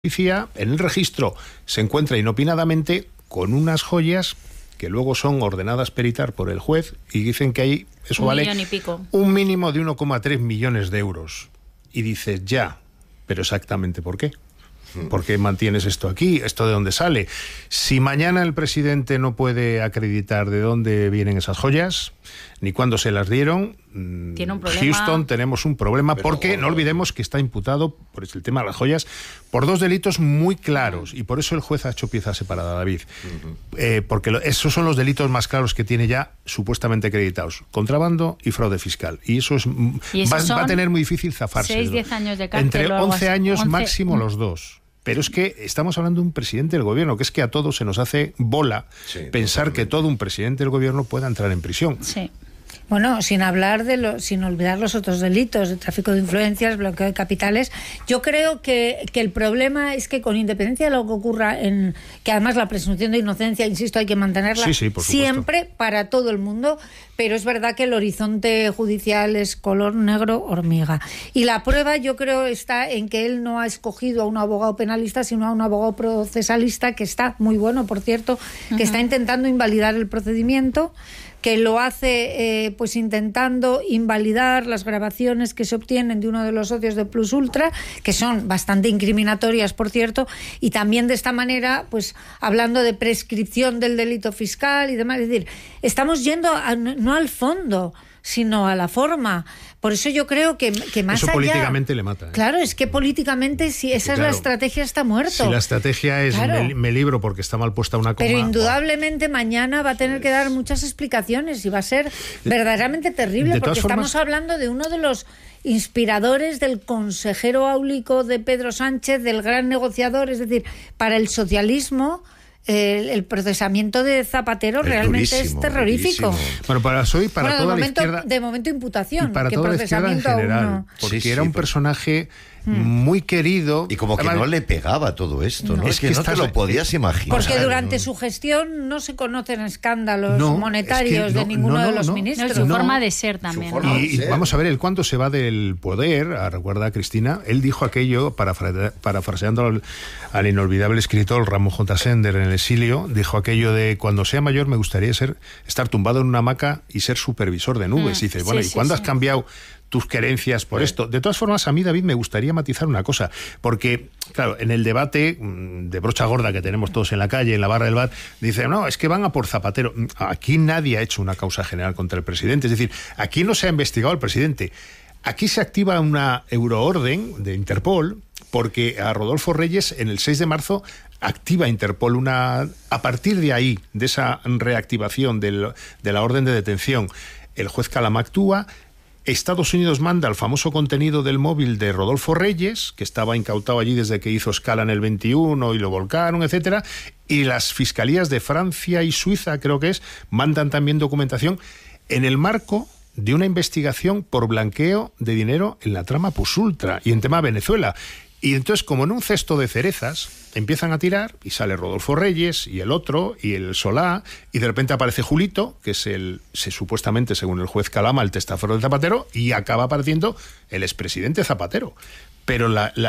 policía, en el registro se encuentra inopinadamente con unas joyas que luego son ordenadas peritar por el juez y dicen que ahí eso vale un mínimo de 1,3 millones de euros. Y dices, ya, pero exactamente ¿por qué? ¿Por qué mantienes esto aquí? ¿Esto de dónde sale? Si mañana el presidente no puede acreditar de dónde vienen esas joyas, ni cuándo se las dieron, ¿tiene un problema? Houston, tenemos un problema, porque no olvidemos que está imputado por el tema de las joyas por dos delitos muy claros, y por eso el juez ha hecho pieza separada, David. Porque esos son los delitos más claros que tiene ya supuestamente acreditados: contrabando y fraude fiscal. Y eso va a tener muy difícil zafarse. 6-10 años de cárcel. Entre 11 años máximo los dos. Pero es que estamos hablando de un presidente del gobierno, que es que a todos se nos hace bola pensar que todo un presidente del gobierno pueda entrar en prisión. Sí. Bueno, sin olvidar los otros delitos de tráfico de influencias, bloqueo de capitales. Yo creo que el problema es que, con independencia de lo que ocurra, que además la presunción de inocencia, insisto, hay que mantenerla siempre para todo el mundo, pero es verdad que el horizonte judicial es color negro hormiga. Y la prueba, yo creo, está en que él no ha escogido a un abogado penalista, sino a un abogado procesalista, que está muy bueno, por cierto, que está intentando invalidar el procedimiento, que lo hace pues intentando invalidar las grabaciones que se obtienen de uno de los socios de Plus Ultra, que son bastante incriminatorias, por cierto, y también de esta manera pues hablando de prescripción del delito fiscal y demás. Es decir, estamos yendo no al fondo, sino a la forma. Por eso yo creo que más eso allá... políticamente le mata. Claro, es que políticamente, si esa es la estrategia, está muerto. Si la estrategia es me libro porque está mal puesta una coma... Pero indudablemente mañana va a tener que dar muchas explicaciones y va a ser verdaderamente terrible, porque estamos hablando de uno de los inspiradores del consejero áulico de Pedro Sánchez, del gran negociador. Es decir, para el socialismo... El procesamiento de Zapatero realmente es terrorífico. Durísimo. Bueno, para toda la izquierda, de momento imputación, para que toda la izquierda en general, porque era un personaje muy querido, y como que no le pegaba todo esto, ¿no? Es que no te lo podías imaginar. Porque durante su gestión no se conocen escándalos monetarios de ninguno de los ministros. Su forma de ser también. Y vamos a ver, él cuando se va del poder, recuerda a Cristina, él dijo aquello, parafraseando al inolvidable escritor Ramón J. Sender en el exilio, dijo aquello de: cuando sea mayor me gustaría estar tumbado en una hamaca y ser supervisor de nubes. Y dices, bueno, ¿y cuándo has cambiado tus querencias por esto? De todas formas, a mí, David, me gustaría matizar una cosa, porque, claro, en el debate de brocha gorda que tenemos todos en la calle, en la barra del bar, dicen, no, es que van a por Zapatero. Aquí nadie ha hecho una causa general contra el presidente, es decir, aquí no se ha investigado al presidente. Aquí se activa una euroorden de Interpol, porque a Rodolfo Reyes, en el 6 de marzo, activa Interpol a partir de ahí, de esa reactivación de la orden de detención, el juez Calama actúa. Estados Unidos manda el famoso contenido del móvil de Rodolfo Reyes, que estaba incautado allí desde que hizo escala en el 21 y lo volcaron, etcétera, y las fiscalías de Francia y Suiza, creo que mandan también documentación en el marco de una investigación por blanqueo de dinero en la trama Plus Ultra y en tema Venezuela. Y entonces, como en un cesto de cerezas, empiezan a tirar y sale Rodolfo Reyes y el otro y el Solá, y de repente aparece Julito, que es supuestamente, según el juez Calama, el testaferro de Zapatero, y acaba apareciendo el expresidente Zapatero. Pero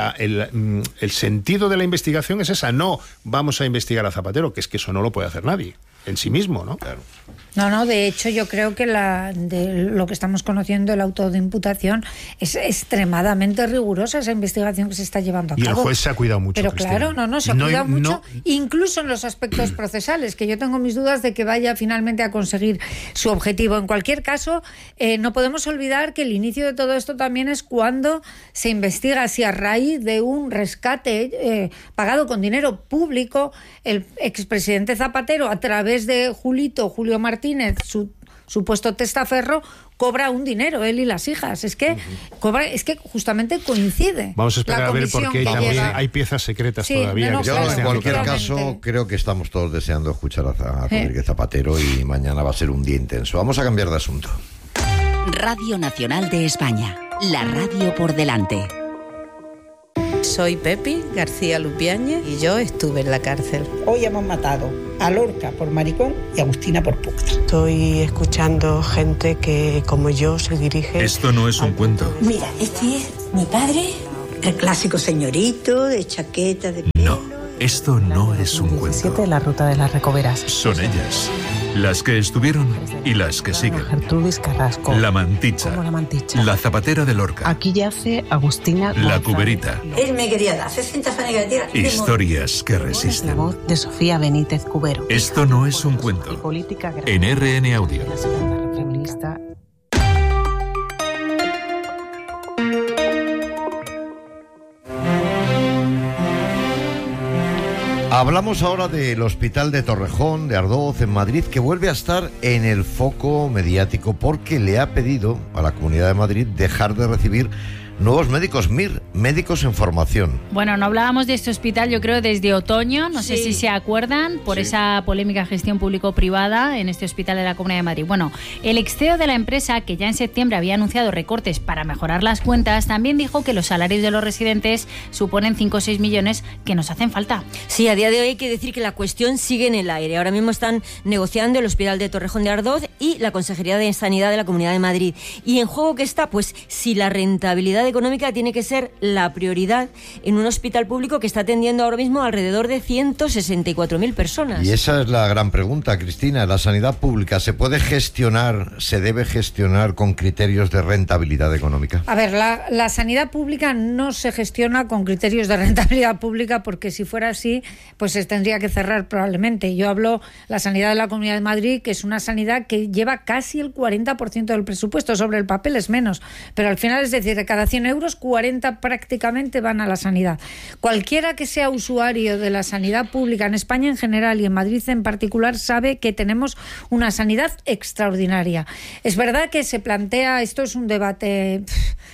el sentido de la investigación es esa: no vamos a investigar a Zapatero, que es que eso no lo puede hacer nadie en sí mismo, ¿no? Claro. No, de hecho yo creo que de lo que estamos conociendo, el auto de imputación, es extremadamente rigurosa esa investigación que se está llevando a cabo. Y el juez se ha cuidado mucho. Pero Cristina, claro, se ha cuidado mucho, incluso en los aspectos procesales, que yo tengo mis dudas de que vaya finalmente a conseguir su objetivo. En cualquier caso, no podemos olvidar que el inicio de todo esto también es cuando se investiga si, a raíz de un rescate pagado con dinero público, el expresidente Zapatero, a través de Julio Martínez, su supuesto testaferro, cobra un dinero, él y las hijas. Es que justamente coincide. Vamos a esperar a ver, porque también hay piezas secretas todavía. Yo, en cualquier caso, creo que estamos todos deseando escuchar a Rodríguez Zapatero, y mañana va a ser un día intenso. Vamos a cambiar de asunto. Radio Nacional de España, la radio por delante. Soy Pepi García Lupiáñez y yo estuve en la cárcel. Hoy hemos matado a Lorca por maricón y a Agustina por puta. Estoy escuchando gente que, como yo, se dirige... Esto no es un cuento. Mira, este es mi padre, El clásico señorito de chaqueta de pelo. No, esto no es un cuento. De la ruta de las Recoveras. Son ellas, las que estuvieron y las que siguen. Gertrudis Carrasco. La Manticha. Como la Manticha. La Zapatera de Lorca. Aquí yace Agustina. La Cuberita. Él me quería dar 60 fanes negativas. Historias que La resisten. voz de Sofía Benítez Cubero. Esto no es un cuento. Y política En RN Audio. La segunda feminista. Hablamos ahora del Hospital de Torrejón, de Ardoz, en Madrid, que vuelve a estar en el foco mediático porque le ha pedido a la Comunidad de Madrid dejar de recibir nuevos médicos, médicos en formación. Bueno, no hablábamos de este hospital, yo creo, desde otoño, no sé Sí. si se acuerdan, por esa polémica gestión público-privada en este hospital de la Comunidad de Madrid. Bueno, el ex CEO de la empresa, que ya en septiembre había anunciado recortes para mejorar las cuentas, también dijo que los salarios de los residentes suponen 5 o 6 millones que nos hacen falta. Sí, a día de hoy hay que decir que la cuestión sigue en el aire. Ahora mismo están negociando el Hospital de Torrejón de Ardoz y la Consejería de Sanidad de la Comunidad de Madrid. Y en juego que está, pues, si la rentabilidad económica tiene que ser la prioridad en un hospital público que está atendiendo ahora mismo alrededor de 164.000 personas. Y esa es la gran pregunta, Cristina. ¿La sanidad pública se puede gestionar, se debe gestionar con criterios de rentabilidad económica? A ver, la sanidad pública no se gestiona con criterios de rentabilidad pública, porque si fuera así, pues se tendría que cerrar probablemente. Yo hablo la sanidad de la Comunidad de Madrid, que es una sanidad que lleva casi el 40% del presupuesto. Sobre el papel es menos, pero al final, es decir, de cada 100 euros, 40 prácticamente van a la sanidad. Cualquiera que sea usuario de la sanidad pública en España en general y en Madrid en particular sabe que tenemos una sanidad extraordinaria. Es verdad que se plantea, esto es un debate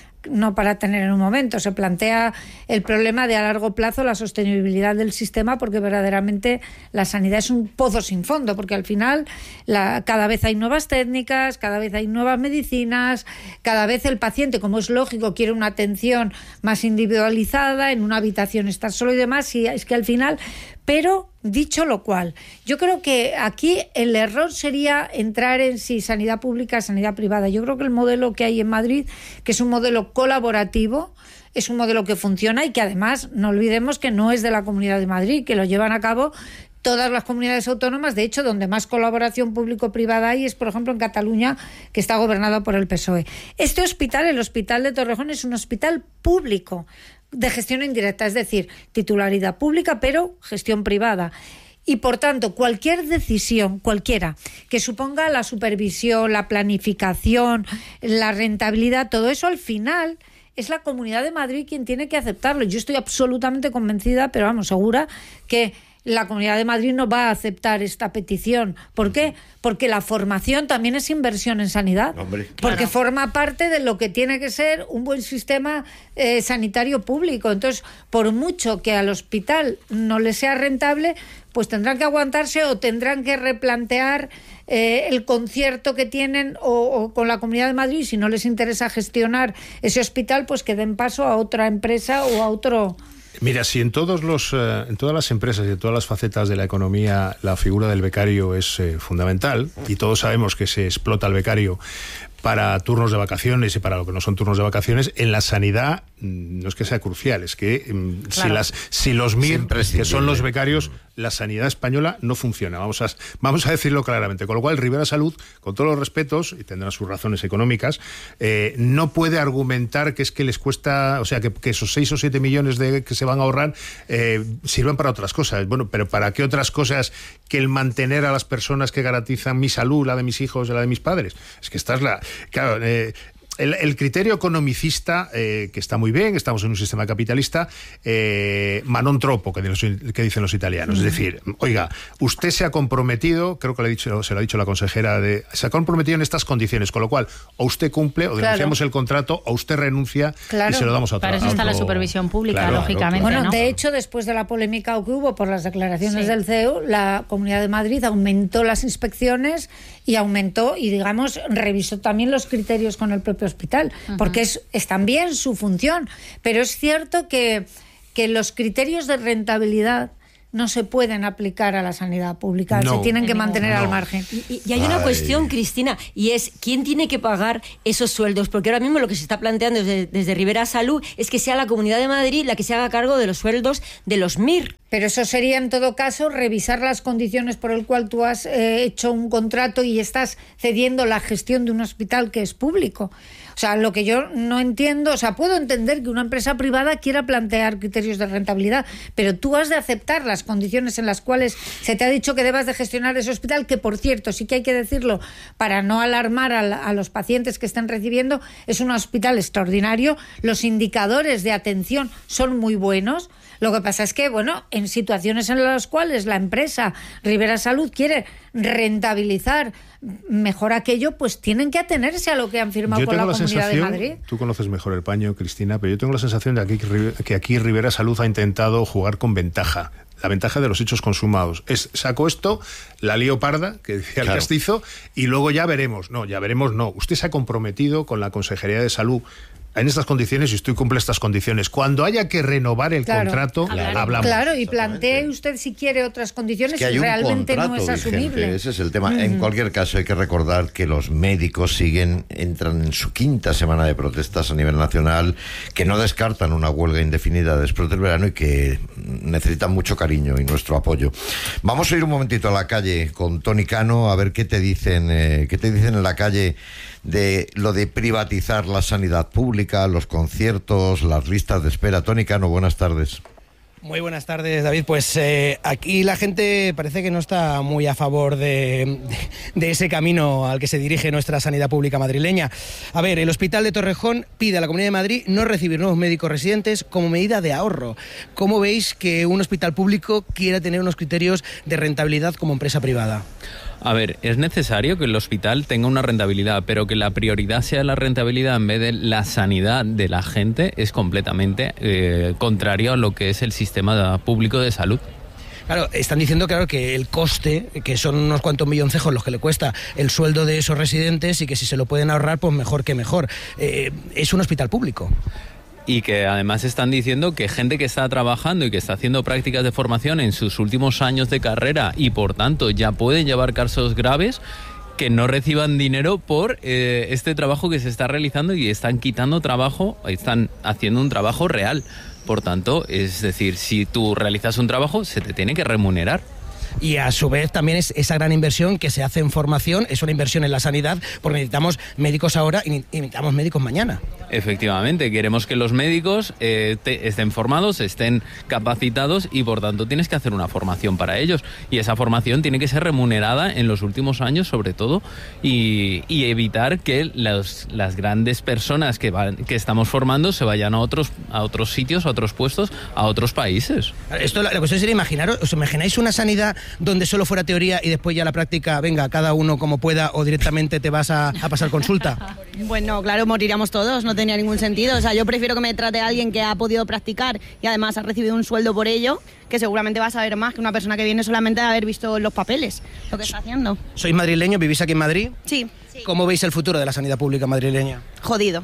no para tener en un momento, se plantea el problema de a largo plazo la sostenibilidad del sistema, porque verdaderamente la sanidad es un pozo sin fondo, porque al final cada vez hay nuevas técnicas, cada vez hay nuevas medicinas, cada vez el paciente, como es lógico, quiere una atención más individualizada, en una habitación estar solo y demás, y es que al final... Pero, dicho lo cual, yo creo que aquí el error sería entrar en si sanidad pública, sanidad privada. Yo creo que el modelo que hay en Madrid, que es un modelo colaborativo, es un modelo que funciona y que además, no olvidemos que no es de la Comunidad de Madrid, que lo llevan a cabo todas las comunidades autónomas. De hecho, donde más colaboración público-privada hay es, por ejemplo, en Cataluña, que está gobernado por el PSOE. Este hospital, el Hospital de Torrejón, es un hospital público, de gestión indirecta, es decir, titularidad pública, pero gestión privada. Y, por tanto, cualquier decisión, cualquiera, que suponga la supervisión, la planificación, la rentabilidad, todo eso al final es la Comunidad de Madrid quien tiene que aceptarlo. Yo estoy absolutamente convencida, pero vamos, segura, que la Comunidad de Madrid no va a aceptar esta petición. ¿Por qué? Porque la formación también es inversión en sanidad. Hombre, porque claro, forma parte de lo que tiene que ser un buen sistema sanitario público. Entonces, por mucho que al hospital no le sea rentable, pues tendrán que aguantarse o tendrán que replantear el concierto que tienen o con la Comunidad de Madrid. Si no les interesa gestionar ese hospital, pues que den paso a otra empresa o a otro... Mira, si en todas las empresas y en todas las facetas de la economía la figura del becario es fundamental, y todos sabemos que se explota al becario para turnos de vacaciones y para lo que no son turnos de vacaciones, en la sanidad no es que sea crucial, es que claro, si los MIR, que son los becarios, la sanidad española no funciona, vamos a decirlo claramente. Con lo cual, Rivera Salud, con todos los respetos, y tendrá sus razones económicas, no puede argumentar que es que les cuesta, o sea, que esos 6 o 7 millones que se van a ahorrar sirvan para otras cosas. Bueno, pero ¿para qué otras cosas que el mantener a las personas que garantizan mi salud, la de mis hijos y la de mis padres? Es que esta es la... Claro, el criterio economicista, que está muy bien, estamos en un sistema capitalista, manon troppo, que dicen los italianos. Es decir, oiga, usted se ha comprometido, creo que se lo ha dicho la consejera, se ha comprometido en estas condiciones, con lo cual o usted cumple o denunciamos el contrato o usted renuncia y se lo damos a otro. Para eso está la supervisión pública, lógicamente. Bueno, ¿no? De hecho, después de la polémica que hubo por las declaraciones del CEO, la Comunidad de Madrid aumentó las inspecciones y aumentó y, digamos, revisó también los criterios con el propio hospital, porque es también su función. Pero es cierto que los criterios de rentabilidad no se pueden aplicar a la sanidad pública, se tienen que mantener al margen. Y hay una cuestión, Cristina, y es ¿quién tiene que pagar esos sueldos? Porque ahora mismo lo que se está planteando desde Ribera Salud es que sea la Comunidad de Madrid la que se haga cargo de los sueldos de los MIR. Pero eso sería, en todo caso, revisar las condiciones por el cual tú has hecho un contrato y estás cediendo la gestión de un hospital que es público. O sea, lo que yo no entiendo, o sea, puedo entender que una empresa privada quiera plantear criterios de rentabilidad, pero tú has de aceptar las condiciones en las cuales se te ha dicho que debas de gestionar ese hospital, que por cierto, sí que hay que decirlo para no alarmar a los pacientes que están recibiendo, es un hospital extraordinario, los indicadores de atención son muy buenos. Lo que pasa es que, bueno, en situaciones en las cuales la empresa Ribera Salud quiere rentabilizar mejor aquello, pues tienen que atenerse a lo que han firmado con la Comunidad de Madrid. Tú conoces mejor el paño, Cristina, pero yo tengo la sensación de que aquí Ribera Salud ha intentado jugar con ventaja. La ventaja de los hechos consumados. Saco esto, la lío parda, que decía el Castizo, y luego ya veremos. No, ya veremos no. Usted se ha comprometido con la Consejería de Salud en estas condiciones y usted cumple estas condiciones. Cuando haya que renovar el contrato, hablamos. Claro, y plantee usted si quiere otras condiciones, es que realmente no es asumible. Vigente, ese es el tema. En cualquier caso, hay que recordar que los médicos entran en su 5ª semana de protestas a nivel nacional, que no descartan una huelga indefinida después del verano y que necesitan mucho cariño y nuestro apoyo. Vamos a ir un momentito a la calle con Toni Cano a ver qué te dicen en la calle de lo de privatizar la sanidad pública, los conciertos, las listas de espera. Toni Cano, buenas tardes. Muy buenas tardes, David. Pues aquí la gente parece que no está muy a favor de ese camino al que se dirige nuestra sanidad pública madrileña. A ver, el Hospital de Torrejón pide a la Comunidad de Madrid no recibir nuevos médicos residentes como medida de ahorro. ¿Cómo veis que un hospital público quiera tener unos criterios de rentabilidad como empresa privada? A ver, es necesario que el hospital tenga una rentabilidad, pero que la prioridad sea la rentabilidad en vez de la sanidad de la gente es completamente contrario a lo que es el sistema público de salud. Claro, están diciendo que el coste, que son unos cuantos milloncejos los que le cuesta el sueldo de esos residentes y que si se lo pueden ahorrar, pues mejor que mejor. Es un hospital público. Y que además están diciendo que gente que está trabajando y que está haciendo prácticas de formación en sus últimos años de carrera y por tanto ya pueden llevar casos graves, que no reciban dinero por este trabajo que se está realizando y están quitando trabajo, están haciendo un trabajo real. Por tanto, es decir, si tú realizas un trabajo, se te tiene que remunerar. Y a su vez también es esa gran inversión que se hace en formación, es una inversión en la sanidad, porque necesitamos médicos ahora y necesitamos médicos mañana. Efectivamente, queremos que los médicos estén formados, estén capacitados y por tanto tienes que hacer una formación para ellos. Y esa formación tiene que ser remunerada en los últimos años sobre todo y evitar que las grandes personas que estamos formando se vayan a otros sitios, a otros puestos, a otros países. Esto la cuestión sería ¿os imagináis una sanidad donde solo fuera teoría y después ya la práctica, venga, cada uno como pueda o directamente te vas a pasar consulta? Bueno, claro, moriríamos todos, no tenía ningún sentido. O sea, yo prefiero que me trate a alguien que ha podido practicar y además ha recibido un sueldo por ello, que seguramente va a saber más que una persona que viene solamente a haber visto los papeles, lo que está haciendo. ¿Sois madrileños? ¿Vivís aquí en Madrid? Sí. ¿Cómo veis el futuro de la sanidad pública madrileña? Jodido.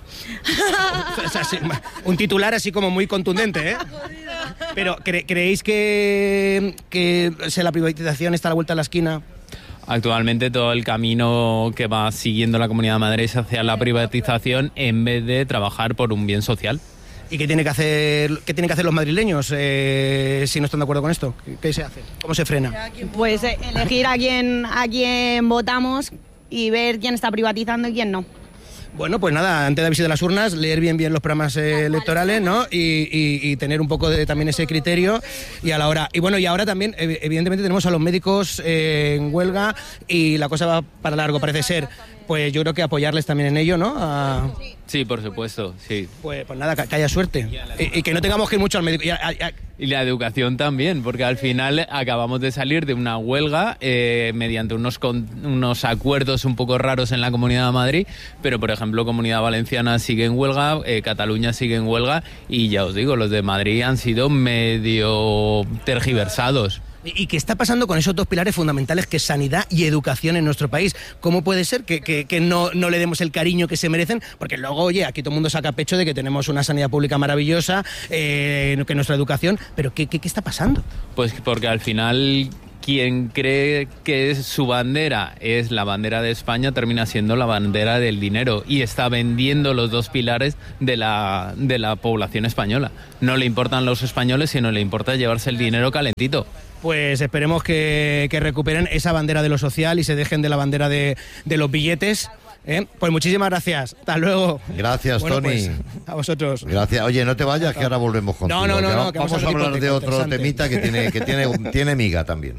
O sea, sí, un titular así como muy contundente, ¿eh? Pero ¿creéis que la privatización está a la vuelta de la esquina? Actualmente todo el camino que va siguiendo la Comunidad de Madrid es hacia la privatización en vez de trabajar por un bien social. ¿Y qué tienen que hacer los madrileños si no están de acuerdo con esto? ¿Qué se hace? ¿Cómo se frena? Pues elegir a quién votamos y ver quién está privatizando y quién no. Bueno, pues nada, antes de la visita de las urnas, leer bien los programas electorales, ¿no? Y tener un poco de también ese criterio y a la hora. Y bueno, y ahora también, evidentemente, tenemos a los médicos en huelga y la cosa va para largo, parece ser. Pues yo creo que apoyarles también en ello, ¿no? Sí, por supuesto, sí. Pues nada, que haya suerte. Y que no tengamos que ir mucho al médico. Y la educación también, porque al final acabamos de salir de una huelga mediante unos acuerdos un poco raros en la Comunidad de Madrid, pero por ejemplo Comunidad Valenciana sigue en huelga, Cataluña sigue en huelga y ya os digo, los de Madrid han sido medio tergiversados. ¿Y qué está pasando con esos dos pilares fundamentales que es sanidad y educación en nuestro país? ¿Cómo puede ser que no le demos el cariño que se merecen? Porque luego, oye, aquí todo el mundo saca pecho de que tenemos una sanidad pública maravillosa, que nuestra educación... Pero ¿qué está pasando? Pues porque al final... Quien cree que su bandera es la bandera de España termina siendo la bandera del dinero y está vendiendo los dos pilares de la población española. No le importan los españoles, sino le importa llevarse el dinero calentito. Pues esperemos que recuperen esa bandera de lo social y se dejen de la bandera de los billetes. Pues muchísimas gracias. Hasta luego. Gracias, bueno, Tony. Pues, a vosotros. Gracias. Oye, no te vayas, que ahora volvemos contigo. No, vamos a hablar de otro temita que tiene miga también.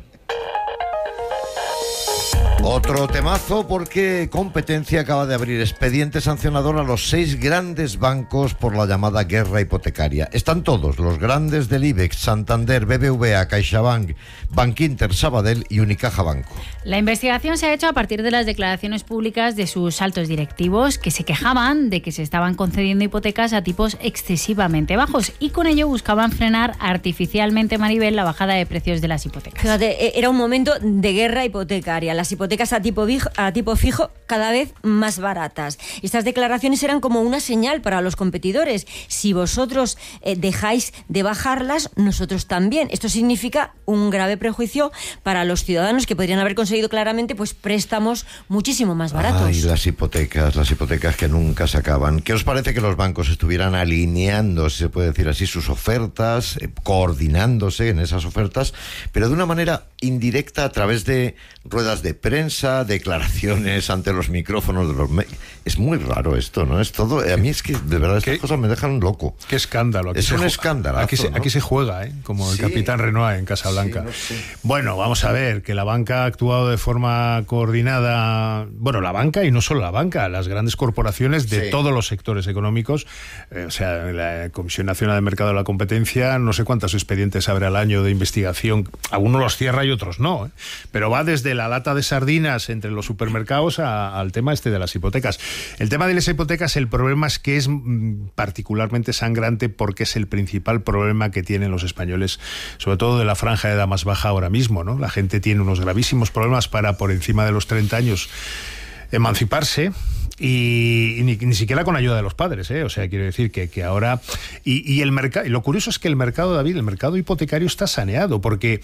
Otro temazo, porque Competencia acaba de abrir expediente sancionador a los 6 grandes bancos por la llamada guerra hipotecaria. Están todos, los grandes del IBEX, Santander, BBVA, CaixaBank, Bankinter, Sabadell y Unicaja Banco. La investigación se ha hecho a partir de las declaraciones públicas de sus altos directivos, que se quejaban de que se estaban concediendo hipotecas a tipos excesivamente bajos y con ello buscaban frenar artificialmente, Maribel, la bajada de precios de las hipotecas. Fíjate, era un momento de guerra hipotecaria. Las hipotecas a tipo fijo cada vez más baratas. Estas declaraciones eran como una señal para los competidores. Si vosotros dejáis de bajarlas, nosotros también. Esto significa un grave prejuicio para los ciudadanos que podrían haber conseguido claramente pues préstamos muchísimo más baratos. Ay, las hipotecas que nunca se acaban. ¿Qué os parece que los bancos estuvieran alineando, si se puede decir así, sus ofertas, coordinándose en esas ofertas, pero de una manera indirecta a través de ruedas de prensa, declaraciones ante los micrófonos de los es muy raro esto, ¿no? Es todo, a mí es que de verdad estas cosas me dejan loco. Qué escándalo. Es un escándalo. Aquí se juega, como el capitán Renoir en Casablanca. Sí, no sé. Bueno, vamos a ver, que la banca ha actuado de forma coordinada, bueno, la banca y no solo la banca, las grandes corporaciones de todos los sectores económicos, o sea, la Comisión Nacional de Mercado de la Competencia, no sé cuántos expedientes abre al año de investigación, algunos los cierra y otros no, pero va desde la lata de sardinas entre los supermercados al tema de las hipotecas. El tema de las hipotecas, el problema es que es particularmente sangrante porque es el principal problema que tienen los españoles, sobre todo de la franja de edad más baja ahora mismo, ¿no? La gente tiene unos gravísimos problemas para por encima de los 30 años emanciparse. Y ni siquiera con ayuda de los padres, o sea, quiero decir que ahora y el mercado, y lo curioso es que el mercado, David, el mercado hipotecario está saneado porque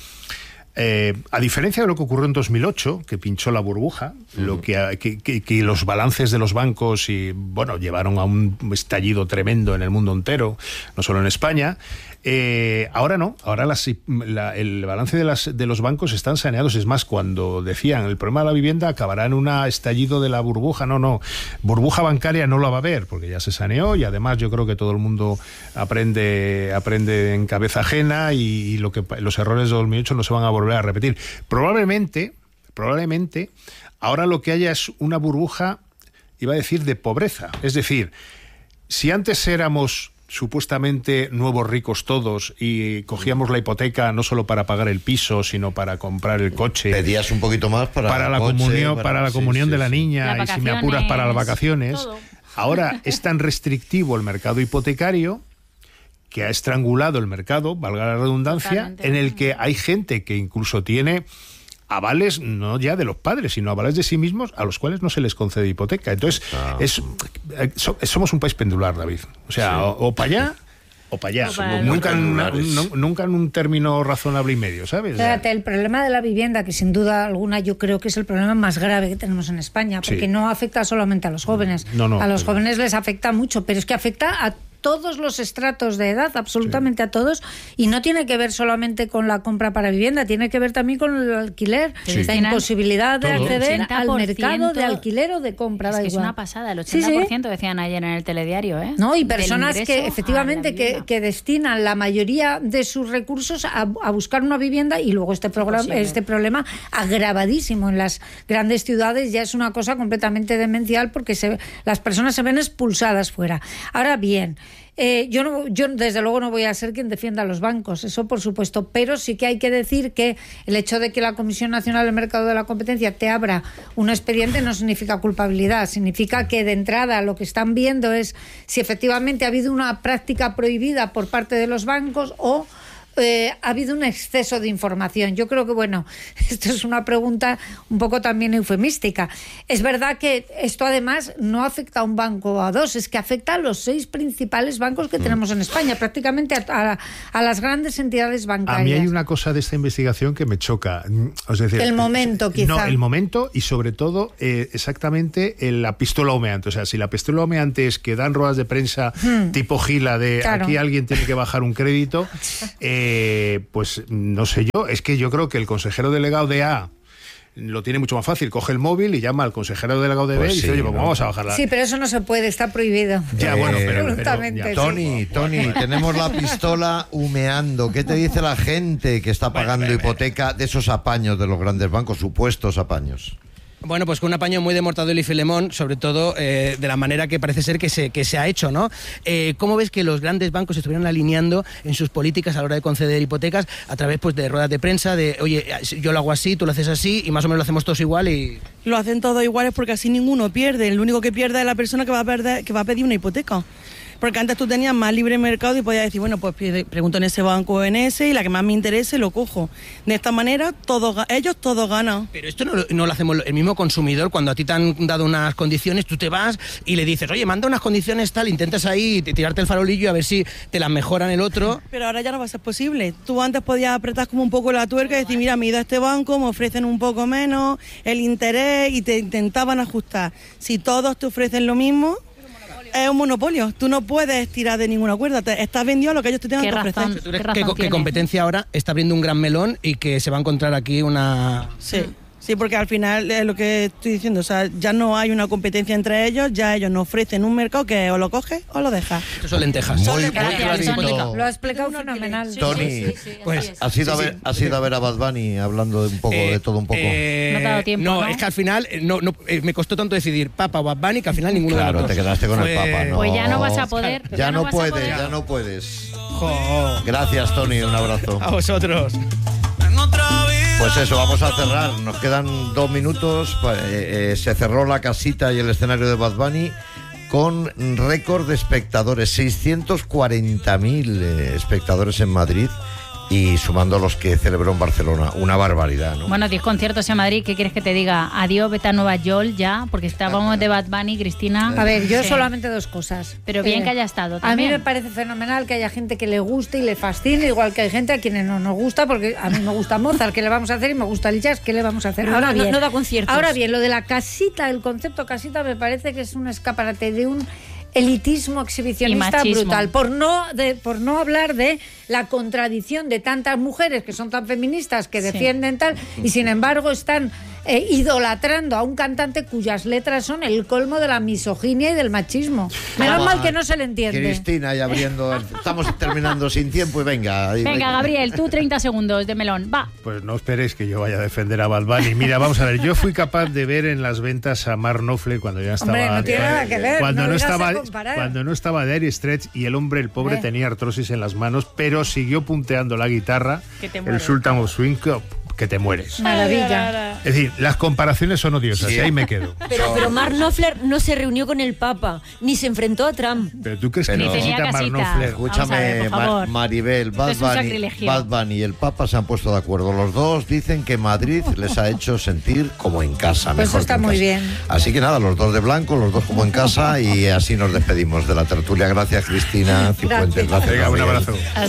a diferencia de lo que ocurrió en 2008, que pinchó la burbuja, lo que los balances de los bancos llevaron a un estallido tremendo en el mundo entero, no solo en España. Ahora no, ahora el balance de los bancos están saneados. Es más, cuando decían el problema de la vivienda acabará en un estallido de la burbuja, no, burbuja bancaria no la va a haber porque ya se saneó y además yo creo que todo el mundo aprende en cabeza ajena y los errores de 2008 no se van a volver a repetir. Probablemente ahora lo que haya es una burbuja, iba a decir, de pobreza. Es decir, si antes éramos supuestamente nuevos ricos todos y cogíamos la hipoteca no solo para pagar el piso sino para comprar el coche, pedías un poquito más para la comunión de la niña y si me apuras para las vacaciones, todo. Ahora es tan restrictivo el mercado hipotecario que ha estrangulado el mercado, valga la redundancia, totalmente. En el que hay gente que incluso tiene avales no ya de los padres, sino avales de sí mismos a los cuales no se les concede hipoteca. Entonces, somos un país pendular, David. O sea, o para allá o para allá. Nunca en un término razonable y medio, ¿sabes? Fíjate, el problema de la vivienda, que sin duda alguna yo creo que es el problema más grave que tenemos en España, porque no afecta solamente a los jóvenes. A los jóvenes les afecta mucho, pero es que afecta a todos los estratos de edad, absolutamente a todos, y no tiene que ver solamente con la compra para vivienda, tiene que ver también con el alquiler, la imposibilidad de acceder al mercado de alquiler o de compra. Es una pasada, el 80% decían ayer en el telediario, No, y personas que efectivamente que destinan la mayoría de sus recursos a buscar una vivienda y luego este problema agravadísimo en las grandes ciudades ya es una cosa completamente demencial porque las personas se ven expulsadas fuera. Ahora bien, yo desde luego no voy a ser quien defienda a los bancos, eso por supuesto, pero sí que hay que decir que el hecho de que la Comisión Nacional del Mercado de la Competencia te abra un expediente no significa culpabilidad, significa que de entrada lo que están viendo es si efectivamente ha habido una práctica prohibida por parte de los bancos o ha habido un exceso de información? Yo creo que, bueno, esto es una pregunta un poco también eufemística. Es verdad que esto además no afecta a un banco o a dos, es que afecta a los 6 principales bancos que tenemos en España, prácticamente a las grandes entidades bancarias. A mí hay una cosa de esta investigación que me choca. Es decir, el momento, quizá. No, el momento y sobre todo exactamente la pistola humeante. O sea, si la pistola humeante es que dan ruedas de prensa tipo Gila de aquí alguien tiene que bajar un crédito, pues no sé yo, es que yo creo que el consejero delegado de A lo tiene mucho más fácil, coge el móvil y llama al consejero delegado de B y dice, oye, pues vamos a bajarla. Sí, pero eso no se puede, está prohibido. Ya, bueno, pero Tony, tenemos la pistola humeando. ¿Qué te dice la gente que está pagando hipoteca de esos apaños de los grandes bancos, supuestos apaños? Bueno, pues con un apaño muy de Mortadelo y Filemón, sobre todo de la manera que parece ser que se ha hecho, ¿no? ¿Cómo ves que los grandes bancos se estuvieran alineando en sus políticas a la hora de conceder hipotecas a través pues de ruedas de prensa, de, oye, yo lo hago así, tú lo haces así y más o menos lo hacemos todos igual y... Lo hacen todos iguales porque así ninguno pierde. El único que pierde es la persona que va a pedir una hipoteca. Porque antes tú tenías más libre mercado y podías decir, bueno, pues pregunto en ese banco o en ese y la que más me interese lo cojo. De esta manera ellos todos ganan. Pero esto no lo hacemos el mismo consumidor. Cuando a ti te han dado unas condiciones, tú te vas y le dices, oye, manda unas condiciones tal, intentas ahí tirarte el farolillo a ver si te las mejoran el otro. Pero ahora ya no va a ser posible. Tú antes podías apretar como un poco la tuerca y decir, mira, me he ido a este banco, me ofrecen un poco menos, el interés, y te intentaban ajustar. Si todos te ofrecen lo mismo... Es un monopolio. Tú no puedes tirar de ninguna cuerda. Estás vendido a lo que ellos te tengan que ofrecer. ¿Qué competencia ahora está abriendo un gran melón y que se va a encontrar aquí una... Sí, porque al final es lo que estoy diciendo, o sea, ya no hay una competencia entre ellos, ya ellos nos ofrecen un mercado que o lo coges o lo dejas. Esto son lentejas. Muy clarito. Lo ha explicado fenomenal. Tony, pues ¿has ido a ver a Bad Bunny hablando de un poco de todo un poco? No te ha dado tiempo, no, es que al final me costó tanto decidir Papa o Bad Bunny que al final ninguno de los dos. Te quedaste con el Papa, ¿no? Pues ya no vas a poder. Ya no puedes. Gracias, Tony, un abrazo. A vosotros. Pues eso, vamos a cerrar. Nos quedan 2 minutos. Se cerró la casita y el escenario de Bad Bunny con récord de espectadores. 640.000 espectadores en Madrid. Y sumando los que celebró en Barcelona, una barbaridad, ¿no? Bueno, 10 conciertos en Madrid, ¿qué quieres que te diga? Adiós, vete a Nueva York ya, porque estábamos de Bad Bunny, Cristina. A ver, yo solamente 2 cosas. Pero bien que haya estado también. A mí me parece fenomenal que haya gente que le guste y le fascine, igual que hay gente a quienes no nos gusta, porque a mí me gusta Mozart, ¿qué le vamos a hacer? Y me gusta el jazz, ¿qué le vamos a hacer? Ahora bien, no da conciertos. Ahora bien, lo de la casita, el concepto casita me parece que es un escaparate de un elitismo exhibicionista brutal, por no hablar de la contradicción de tantas mujeres que son tan feministas, que defienden tal, y sin embargo están idolatrando a un cantante cuyas letras son el colmo de la misoginia y del machismo. Menos mal que no se le entiende. Cristina, ya abriendo, estamos terminando sin tiempo y venga. Venga, Gabriel, tú 30 segundos de melón, va. Pues no esperéis que yo vaya a defender a Bad Bunny. Mira, vamos a ver, yo fui capaz de ver en las ventas a Mark Knopfler cuando ya estaba... Hombre, no tiene nada que ver, cuando no estaba de Dire Straits y el hombre, el pobre, tenía artrosis en las manos, pero siguió punteando la guitarra, el Sultan of Swing, que te mueres. Maravilla. Es decir, las comparaciones son odiosas, y ahí me quedo. Pero Mark Knopfler no se reunió con el Papa, ni se enfrentó a Trump. Pero tú crees que necesita Mark Knopfler. Escúchame, Maribel, Bad Bunny y el Papa se han puesto de acuerdo. Los dos dicen que Madrid les ha hecho sentir como en casa. Pues mejor está muy bien. Así que nada, los dos de blanco, los dos como en casa, y así nos despedimos de la tertulia. Gracias, Cristina Cifuentes. Venga, un abrazo.